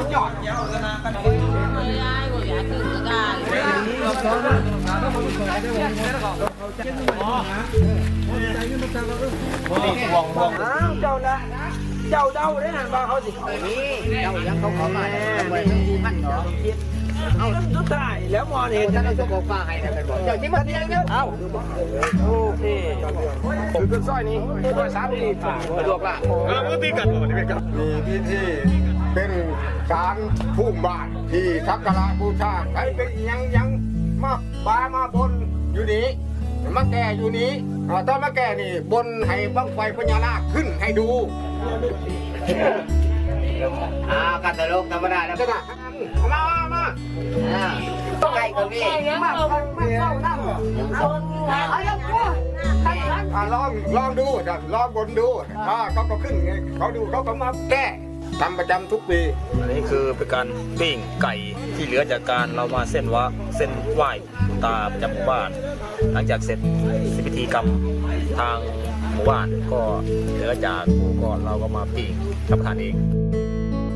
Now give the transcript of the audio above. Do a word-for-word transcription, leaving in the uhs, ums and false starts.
หยอดเยอะนะกันเลยยายกูอยากถึงก็ได้เจ้าละเจ้าเดาได้หันมาเขาสินี่เจ้ายังเขาขอมาไว้ที่มันเนาะเอาสุดท้ายแล้วมอเห็นท่านเอาโชคฟ้าให้นะเป็นบอกเจ้าจิ้มมาเดียวเนาะเอาโอเคผมเป็นสร้อยนี้สร้อยสามดีสะดวกละเออมือตีกันหมดนี่เป็นกันมีพิธีเป็นการพุ่มบ้านที่สักการะบูชาใครเป็นยังยังมาบามาบนอยู่นี้มาแก่อยู่นี้ตอนมาแก่นี่บนให้บังไฟพญานาคขึ้นให้ดูอ่ากันตลกธรรมดาแล้วก็ได้มามาต้องไงก็มีมามาเข้านั่งเอาอย่างนี้ลองลองดูจ้ะลองบนดูถ้าเขาก็ขึ้นเขาดูเขาก็มาแก้ทำประจำทุกปีอันนี้คือเป็นการปิ้งไก่ที่เหลือจากการเรามาเส้นว่าเส้นไหว้คุณตาประจำหมู่บ้านหลังจากเสร็จพิธีกรรมทางหมู่บ้านก็เหลือจากกูก็เราก็มาปิ้งรับประทานเอง